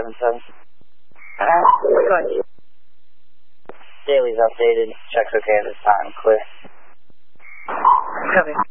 777. Good. Daly's updated. Check's okay this time. Clear. Copy.